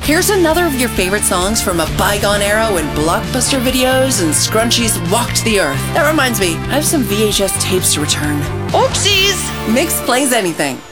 Here's another of your favorite songs from a bygone era when blockbuster videos and scrunchies walked the earth. That reminds me, I have some VHS tapes to return. Oopsies! Mix plays anything.